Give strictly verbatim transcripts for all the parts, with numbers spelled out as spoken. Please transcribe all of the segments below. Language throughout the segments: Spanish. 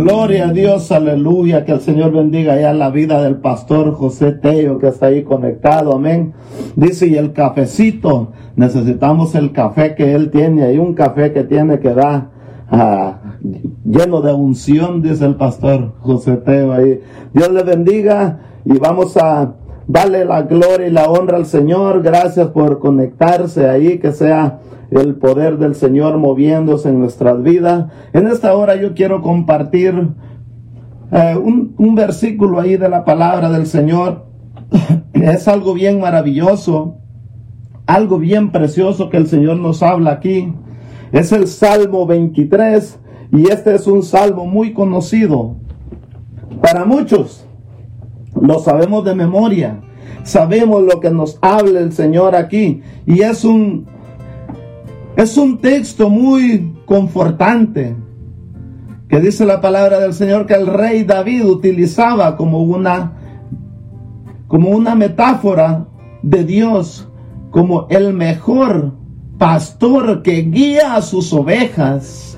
Gloria a Dios, aleluya, que el Señor bendiga ya la vida del pastor José Tello que está ahí conectado, amén. Dice, y el cafecito, necesitamos el café que él tiene, hay un café que tiene que dar uh, lleno de unción, dice el pastor José Tello ahí. Dios le bendiga y vamos a darle la gloria y la honra al Señor. Gracias por conectarse ahí, que sea el poder del Señor moviéndose en nuestras vidas. En esta hora yo quiero compartir eh, un, un versículo ahí de la palabra del Señor. Es algo bien maravilloso, algo bien precioso que el Señor nos habla aquí. Es el Salmo veintitrés, y este es un salmo muy conocido para muchos. Lo sabemos de memoria, sabemos lo que nos habla el Señor aquí, y es un Es un texto muy confortante, que dice la palabra del Señor que el rey David utilizaba como una, como una metáfora de Dios, como el mejor pastor que guía a sus ovejas.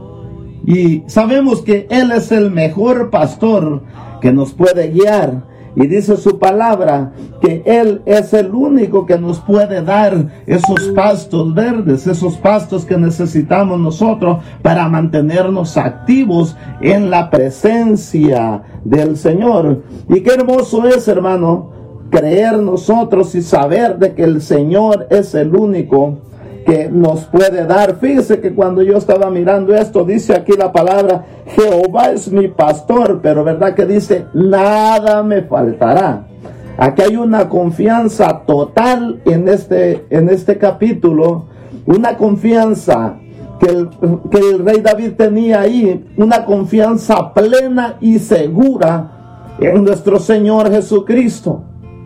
Y sabemos que Él es el mejor pastor que nos puede guiar. Y dice su palabra que Él es el único que nos puede dar esos pastos verdes, esos pastos que necesitamos nosotros para mantenernos activos en la presencia del Señor. Y qué hermoso es, hermano, creer nosotros y saber de que el Señor es el único que nos puede dar. Fíjese que cuando yo estaba mirando esto, dice aquí la palabra, Jehová es mi pastor, pero verdad que dice, nada me faltará. Aquí hay una confianza total en este, en este capítulo, una confianza que el, que el rey David tenía ahí, una confianza plena y segura en nuestro Señor Jesucristo.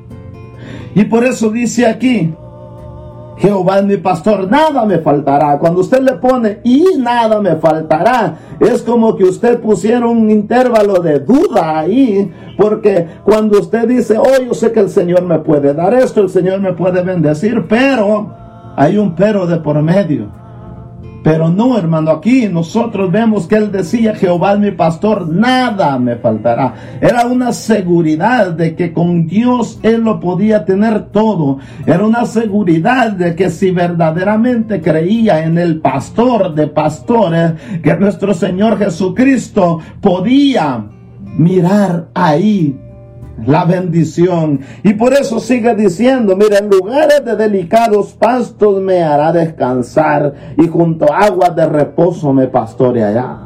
Y por eso dice aquí, Jehová es mi pastor, nada me faltará. Cuando usted le pone y nada me faltará, es como que usted pusiera un intervalo de duda ahí, porque cuando usted dice, oh, yo sé que el Señor me puede dar esto, el Señor me puede bendecir, pero hay un pero de por medio. Pero no, hermano, aquí nosotros vemos que él decía, Jehová es mi pastor, nada me faltará. Era una seguridad de que con Dios él lo podía tener todo. Era una seguridad de que si verdaderamente creía en el pastor de pastores, que nuestro Señor Jesucristo, podía mirar ahí la bendición. Y por eso sigue diciendo, mira, en lugares de delicados pastos me hará descansar, y junto a aguas de reposo me pastoreará.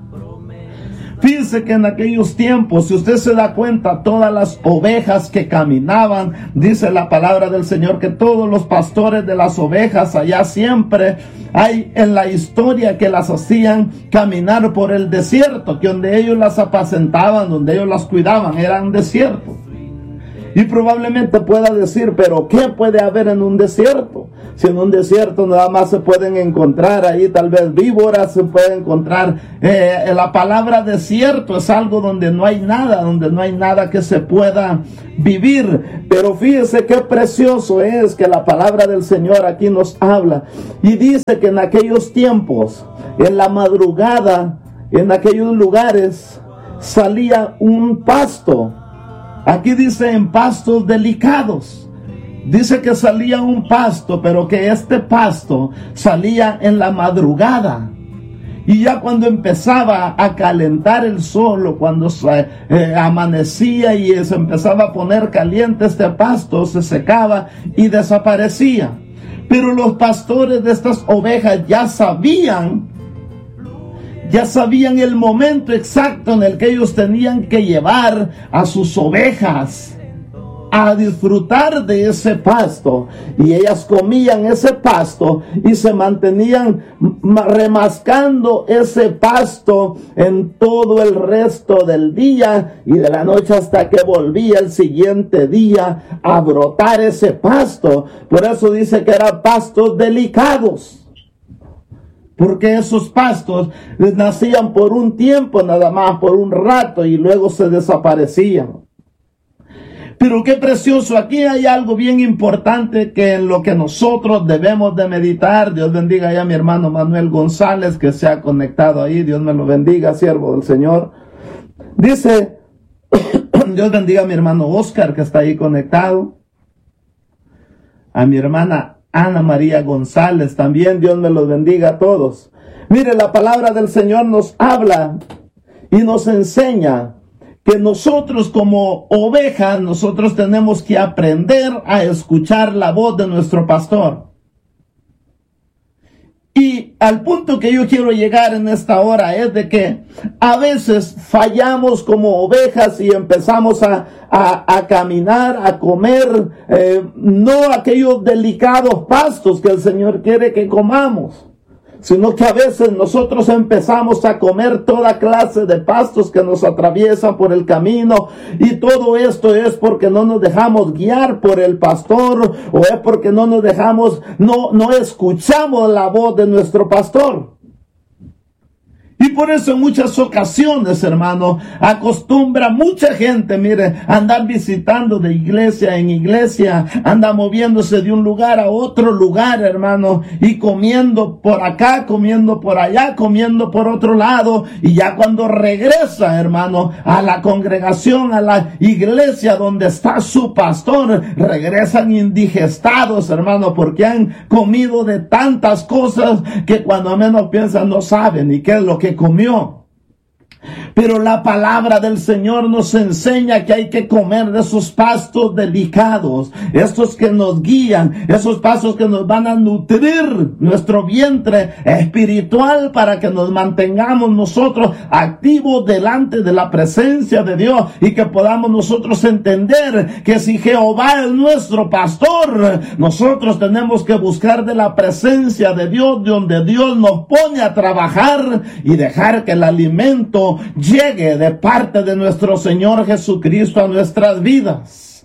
Fíjense que en aquellos tiempos, si usted se da cuenta, todas las ovejas que caminaban, dice la palabra del Señor, que todos los pastores de las ovejas allá siempre hay en la historia que las hacían caminar por el desierto, que donde ellos las apacentaban, donde ellos las cuidaban, era un desierto. Y probablemente pueda decir, pero ¿qué puede haber en un desierto? Si en un desierto nada más se pueden encontrar ahí tal vez víboras, se puede encontrar, eh, la palabra desierto es algo donde no hay nada, donde no hay nada que se pueda vivir. Pero fíjese qué precioso es que la palabra del Señor aquí nos habla. Y dice que en aquellos tiempos, en la madrugada, en aquellos lugares, salía un pasto. Aquí dice en pastos delicados. Dice que salía un pasto, pero que este pasto salía en la madrugada. Y ya cuando empezaba a calentar el sol, o cuando se, eh, amanecía y se empezaba a poner caliente, este pasto se secaba y desaparecía. Pero los pastores de estas ovejas ya sabían, ya sabían el momento exacto en el que ellos tenían que llevar a sus ovejas a disfrutar de ese pasto, y ellas comían ese pasto y se mantenían remascando ese pasto en todo el resto del día y de la noche hasta que volvía el siguiente día a brotar ese pasto. Por eso dice que eran pastos delicados, porque esos pastos nacían por un tiempo nada más, por un rato, y luego se desaparecían. Pero qué precioso, aquí hay algo bien importante que en lo que nosotros debemos de meditar. Dios bendiga ya a mi hermano Manuel González que se ha conectado ahí. Dios me lo bendiga, siervo del Señor. Dice, Dios bendiga a mi hermano Oscar que está ahí conectado. A mi hermana Ana María González también. Dios me los bendiga a todos. Mire, la palabra del Señor nos habla y nos enseña que nosotros como ovejas, nosotros tenemos que aprender a escuchar la voz de nuestro pastor. Y al punto que yo quiero llegar en esta hora es de que a veces fallamos como ovejas y empezamos a, a, a caminar, a comer, eh, no aquellos delicados pastos que el Señor quiere que comamos, sino que a veces nosotros empezamos a comer toda clase de pastos que nos atraviesan por el camino, y todo esto es porque no nos dejamos guiar por el pastor, o es porque no nos dejamos, no, no escuchamos la voz de nuestro pastor. Y por eso en muchas ocasiones, hermano, acostumbra mucha gente, mire, andar visitando de iglesia en iglesia, anda moviéndose de un lugar a otro lugar, hermano, y comiendo por acá, comiendo por allá, comiendo por otro lado, y ya cuando regresa, hermano, a la congregación, a la iglesia donde está su pastor, regresan indigestados, hermano, porque han comido de tantas cosas que cuando menos piensan no saben ni qué es lo que comió. Pero la palabra del Señor nos enseña que hay que comer de esos pastos delicados, estos que nos guían, esos pastos que nos van a nutrir nuestro vientre espiritual para que nos mantengamos nosotros activos delante de la presencia de Dios y que podamos nosotros entender que si Jehová es nuestro pastor, nosotros tenemos que buscar de la presencia de Dios, donde Dios nos pone a trabajar, y dejar que el alimento llegue de parte de nuestro Señor Jesucristo a nuestras vidas.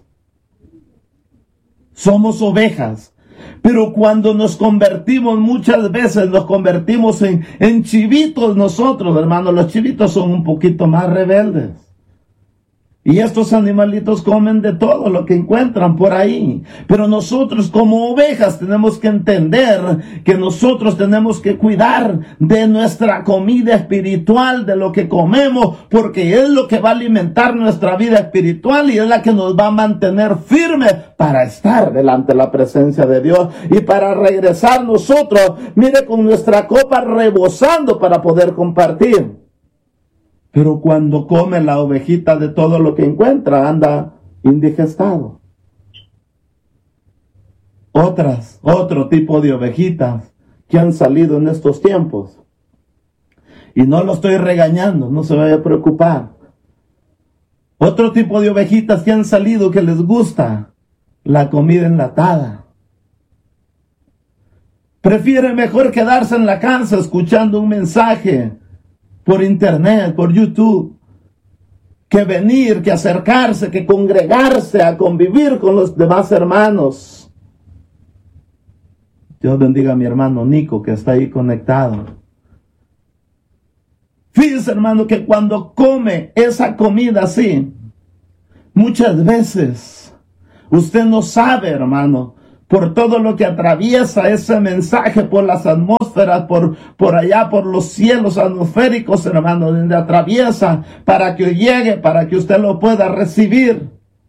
Somos ovejas, pero cuando nos convertimos, muchas veces nos convertimos en, en chivitos nosotros, hermano. Los chivitos son un poquito más rebeldes. Y estos animalitos comen de todo lo que encuentran por ahí. Pero nosotros como ovejas tenemos que entender que nosotros tenemos que cuidar de nuestra comida espiritual, de lo que comemos, porque es lo que va a alimentar nuestra vida espiritual y es la que nos va a mantener firmes para estar delante de la presencia de Dios y para regresar nosotros, mire, con nuestra copa rebosando para poder compartir. Pero cuando come la ovejita de todo lo que encuentra, anda indigestado. Otras, otro tipo de ovejitas que han salido en estos tiempos. Y no lo estoy regañando, no se vaya a preocupar. Otro tipo de ovejitas que han salido que les gusta la comida enlatada. Prefiere mejor quedarse en la casa escuchando un mensaje por internet, por YouTube, que venir, que acercarse, que congregarse, a convivir con los demás hermanos. Dios bendiga a mi hermano Nico que está ahí conectado. Fíjese, hermano, que cuando come esa comida así, muchas veces usted no sabe, hermano, por todo lo que atraviesa ese mensaje, por las atmósferas, por, por allá, por los cielos atmosféricos, hermano, donde atraviesa para que llegue, para que usted lo pueda recibir.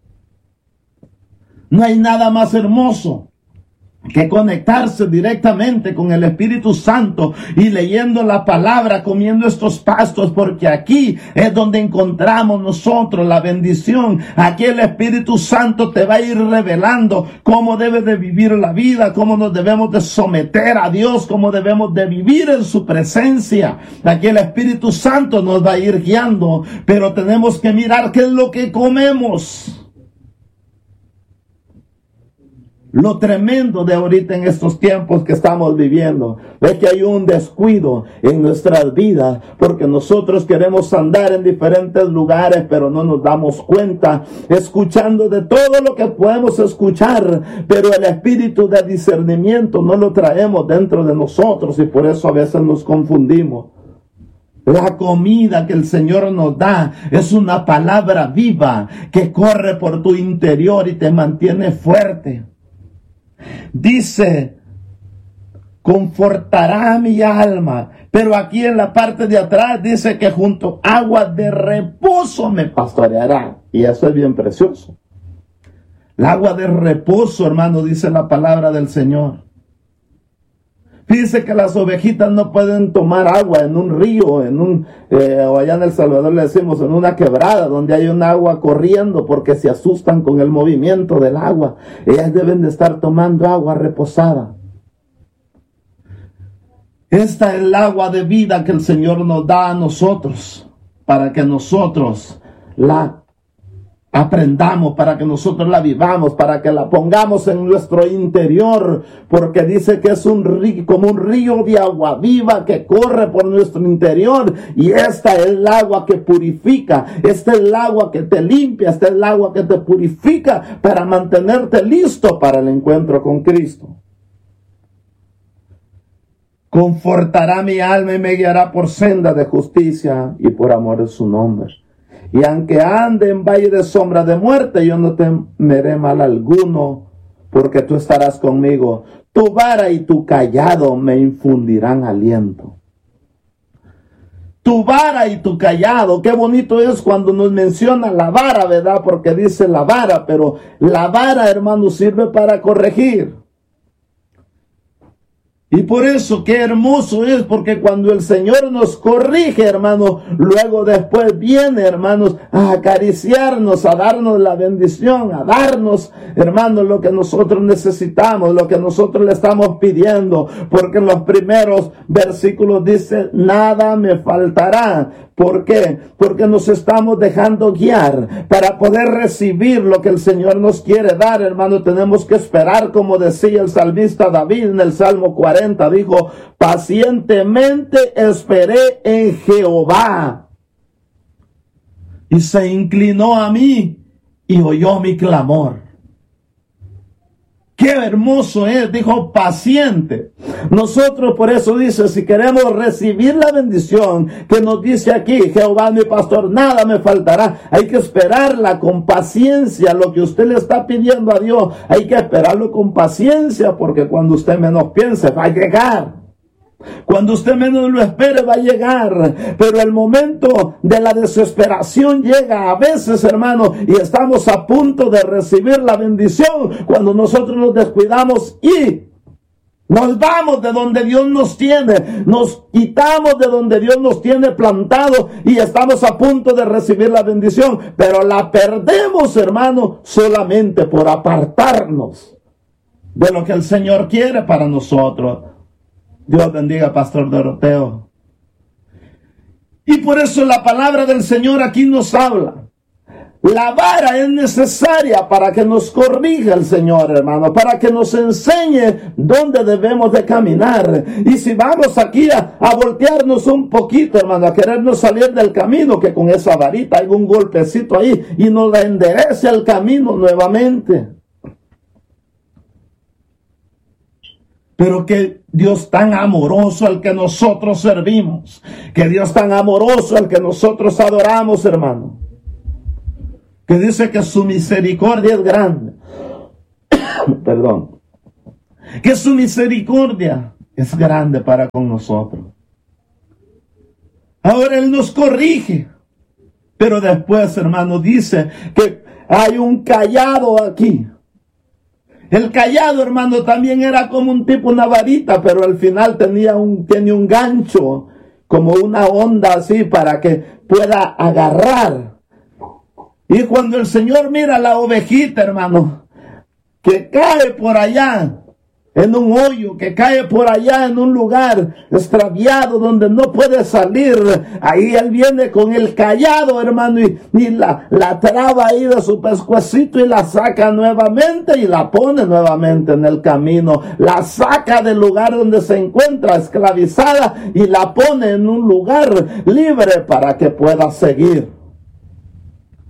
No hay nada más hermoso que conectarse directamente con el Espíritu Santo y leyendo la palabra, comiendo estos pastos, porque aquí es donde encontramos nosotros la bendición. Aquí el Espíritu Santo te va a ir revelando cómo debes de vivir la vida, cómo nos debemos de someter a Dios, cómo debemos de vivir en su presencia. Aquí el Espíritu Santo nos va a ir guiando, pero tenemos que mirar qué es lo que comemos. Lo tremendo de ahorita en estos tiempos que estamos viviendo es que hay un descuido en nuestras vidas, porque nosotros queremos andar en diferentes lugares, pero no nos damos cuenta, escuchando de todo lo que podemos escuchar, pero el espíritu de discernimiento no lo traemos dentro de nosotros y por eso a veces nos confundimos. La comida que el Señor nos da es una palabra viva que corre por tu interior y te mantiene fuerte. Dice, confortará mi alma. Pero aquí en la parte de atrás dice que junto a aguas de reposo me pastoreará. Y eso es bien precioso. El agua de reposo, hermano, dice la palabra del Señor. Dice que las ovejitas no pueden tomar agua en un río, en un, eh, o allá en El Salvador le decimos en una quebrada donde hay un agua corriendo porque se asustan con el movimiento del agua. Ellas deben de estar tomando agua reposada. Esta es el agua de vida que el Señor nos da a nosotros para que nosotros la aprendamos, para que nosotros la vivamos, para que la pongamos en nuestro interior, porque dice que es un río, como un río de agua viva que corre por nuestro interior, y esta es el agua que purifica, esta es el agua que te limpia, esta es el agua que te purifica para mantenerte listo para el encuentro con Cristo. Confortará mi alma y me guiará por senda de justicia y por amor de su nombre. Y aunque ande en valle de sombra de muerte, yo no temeré mal alguno, porque tú estarás conmigo. Tu vara y tu cayado me infundirán aliento. Tu vara y tu cayado, qué bonito es cuando nos menciona la vara, ¿verdad? Porque dice la vara, pero la vara, hermano, sirve para corregir. Y por eso, qué hermoso es, porque cuando el Señor nos corrige, hermanos, luego después viene, hermanos, a acariciarnos, a darnos la bendición, a darnos, hermanos, lo que nosotros necesitamos, lo que nosotros le estamos pidiendo, porque en los primeros versículos dice, nada me faltará. ¿Por qué? Porque nos estamos dejando guiar para poder recibir lo que el Señor nos quiere dar, hermano. Tenemos que esperar, como decía el salmista David en el Salmo cuarenta, dijo, pacientemente esperé en Jehová y se inclinó a mí y oyó mi clamor. Qué hermoso es, dijo paciente. Nosotros por eso dice, si queremos recibir la bendición que nos dice aquí, Jehová mi pastor, nada me faltará. Hay que esperarla con paciencia, lo que usted le está pidiendo a Dios, hay que esperarlo con paciencia, porque cuando usted menos piense va a llegar. Cuando usted menos lo espere va a llegar, pero el momento de la desesperación llega a veces, hermano, y estamos a punto de recibir la bendición cuando nosotros nos descuidamos y nos vamos de donde Dios nos tiene, nos quitamos de donde Dios nos tiene plantado y estamos a punto de recibir la bendición, pero la perdemos, hermano, solamente por apartarnos de lo que el Señor quiere para nosotros. Dios bendiga, Pastor Doroteo. Y por eso la palabra del Señor aquí nos habla. La vara es necesaria para que nos corrija el Señor, hermano, para que nos enseñe dónde debemos de caminar. Y si vamos aquí a, a voltearnos un poquito, hermano, a querernos salir del camino, que con esa varita hay un golpecito ahí y nos enderece el camino nuevamente. Pero que Dios tan amoroso al que nosotros servimos, que Dios tan amoroso al que nosotros adoramos, hermano, que dice que su misericordia es grande. Perdón. Que su misericordia es grande para con nosotros. Ahora Él nos corrige, pero después, hermano, dice que hay un cayado aquí. El cayado, hermano, también era como un tipo, una varita, pero al final tenía un, tiene un gancho, como una onda así para que pueda agarrar. Y cuando el Señor mira la ovejita, hermano, que cae por allá, en un hoyo, que cae por allá en un lugar extraviado donde no puede salir, ahí Él viene con el cayado, hermano, y, y la, la traba ahí de su pescuecito y la saca nuevamente y la pone nuevamente en el camino, la saca del lugar donde se encuentra esclavizada y la pone en un lugar libre para que pueda seguir.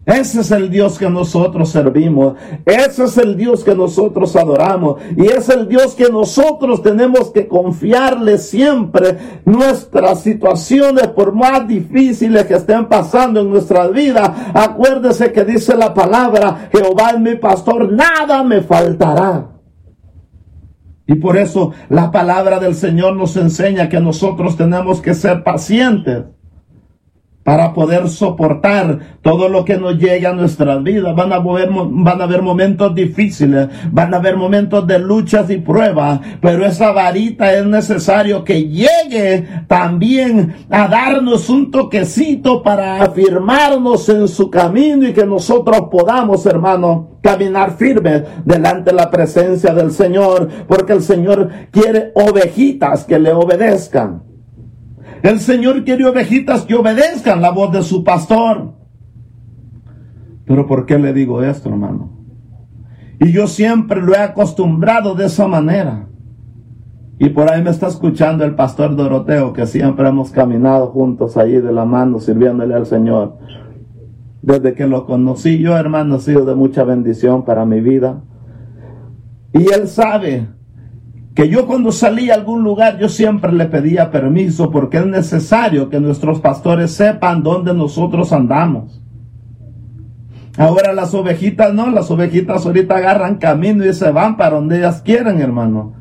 Ese es el Dios que nosotros servimos. Ese es el Dios que nosotros adoramos. Y es el Dios que nosotros tenemos que confiarle siempre. Nuestras situaciones, por más difíciles que estén pasando en nuestra vida, acuérdese que dice la palabra: Jehová es mi pastor, nada me faltará. Y por eso la palabra del Señor nos enseña que nosotros tenemos que ser pacientes para poder soportar todo lo que nos llegue a nuestras vidas. Van a haber, van a haber momentos difíciles, van a haber momentos de luchas y pruebas, pero esa varita es necesario que llegue también a darnos un toquecito para afirmarnos en su camino y que nosotros podamos, hermano, caminar firmes delante de la presencia del Señor, porque el Señor quiere ovejitas que le obedezcan. El Señor quiere ovejitas que obedezcan la voz de su pastor. Pero ¿por qué le digo esto, hermano? Y yo siempre lo he acostumbrado de esa manera. Y por ahí me está escuchando el pastor Doroteo, que siempre hemos caminado juntos ahí de la mano, sirviéndole al Señor. Desde que lo conocí yo, hermano, ha sido de mucha bendición para mi vida. Y él sabe que yo cuando salí a algún lugar, yo siempre le pedía permiso, porque es necesario que nuestros pastores sepan dónde nosotros andamos. Ahora las ovejitas no, las ovejitas ahorita agarran camino y se van para donde ellas quieren, hermano.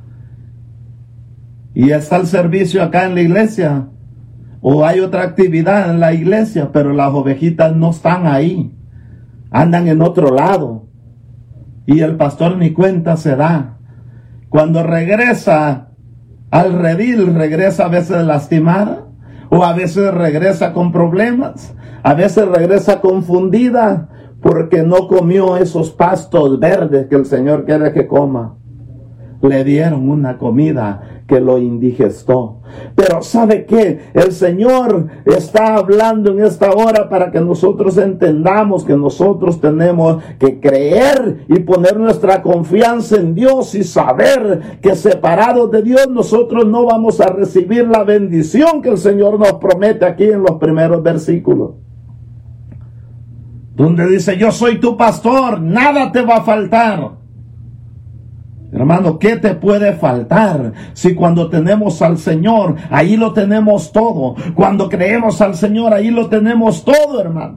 Y está el servicio acá en la iglesia, o hay otra actividad en la iglesia, pero las ovejitas no están ahí, andan en otro lado, y el pastor ni cuenta se da. Cuando regresa al redil, regresa a veces lastimada, o a veces regresa con problemas, a veces regresa confundida, porque no comió esos pastos verdes que el Señor quiere que coma. Le dieron una comida que lo indigestó. Pero ¿sabe qué? El Señor está hablando en esta hora para que nosotros entendamos que nosotros tenemos que creer y poner nuestra confianza en Dios y saber que separados de Dios nosotros no vamos a recibir la bendición que el Señor nos promete aquí en los primeros versículos. Donde dice: yo soy tu pastor, nada te va a faltar. Hermano, ¿qué te puede faltar? Si cuando tenemos al Señor, ahí lo tenemos todo. Cuando creemos al Señor, ahí lo tenemos todo, hermano.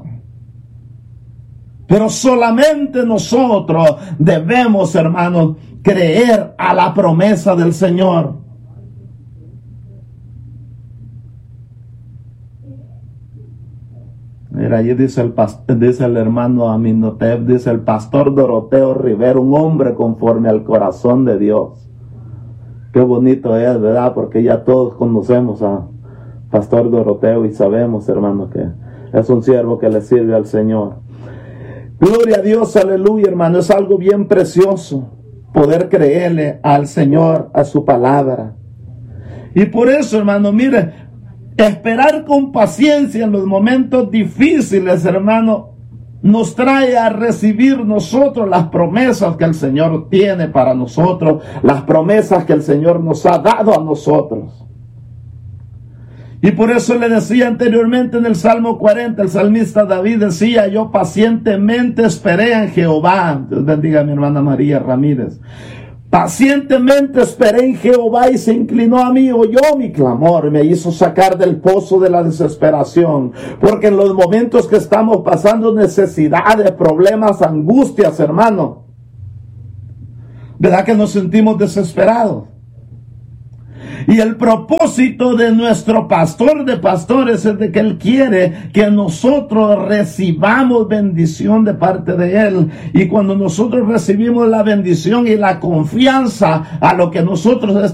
Pero solamente nosotros debemos, hermano, creer a la promesa del Señor. Mira, allí dice el, dice el hermano Aminotep, dice el pastor Doroteo Rivera, un hombre conforme al corazón de Dios. Qué bonito es, ¿verdad? Porque ya todos conocemos a pastor Doroteo y sabemos, hermano, que es un siervo que le sirve al Señor. Gloria a Dios, aleluya, hermano. Es algo bien precioso poder creerle al Señor, a su palabra. Y por eso, hermano, mire, esperar con paciencia en los momentos difíciles, hermano, nos trae a recibir nosotros las promesas que el Señor tiene para nosotros, las promesas que el Señor nos ha dado a nosotros. Y por eso le decía anteriormente en el Salmo cuarenta, el salmista David decía: yo pacientemente esperé en Jehová. Dios bendiga a mi hermana María Ramírez. Pacientemente esperé en Jehová y se inclinó a mí, oyó mi clamor, me hizo sacar del pozo de la desesperación. Porque en los momentos que estamos pasando necesidades, problemas, angustias, hermano, ¿verdad que nos sentimos desesperados? Y el propósito de nuestro pastor de pastores es de que Él quiere que nosotros recibamos bendición de parte de Él. Y cuando nosotros recibimos la bendición y la confianza a lo que nosotros